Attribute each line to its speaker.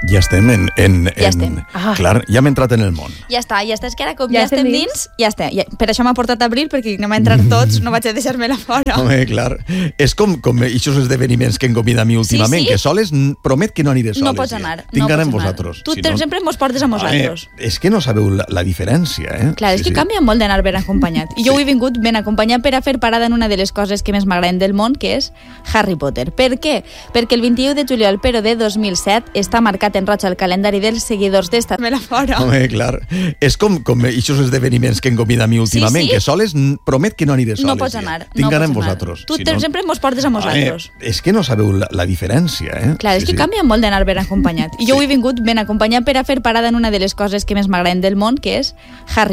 Speaker 1: Ja estem
Speaker 2: Ja estem.
Speaker 1: Clar, ja hem entrat en el món.
Speaker 2: Ja està, és que ara com ja estem dins, ja està. Per això m'ha portat a abril, perquè anem a entrar tots, no vaig a deixar-me-la fora.
Speaker 1: Home, clar. És com aquests esdeveniments que engovida a mi últimament, que soles promet que no aniré soles.
Speaker 2: No pots anar.
Speaker 1: Tinc gana amb vosaltres.
Speaker 2: Tu sempre mos portes a vosaltres.
Speaker 1: És que no sabeu la diferència, eh?
Speaker 2: Clar, és que canvia molt d'anar ben acompanyat. I jo he vingut ben acompanyat per a fer parada en una de les coses que més m'agraden del món, que és Harry Potter. Per què? Perquè el 21 de juliol, però de 2007, està marcat en roig al calendari dels seguidors d'Estar-me-la fora.
Speaker 1: Home, clar. És com aquests esdeveniments que engovida a mi últimament, que soles promet que no aniré soles.
Speaker 2: No pots anar.
Speaker 1: Tinc gana amb vosaltres.
Speaker 2: Tu sempre mos portes a vosaltres.
Speaker 1: És que no sabeu la diferència, eh?
Speaker 2: Clar, és que canvia molt d'anar ben acompanyat. I jo he vingut ben acompanyat per a fer parada en una de les coses que més m'agraden del món, que és Harry